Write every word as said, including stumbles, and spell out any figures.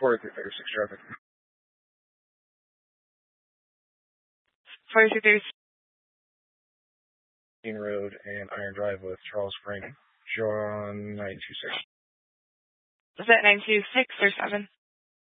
forty-three thirty-six traffic. forty-three thirty-six. Road and Iron Drive with Charles Frank. John nine two six. Was that nine two six or seven?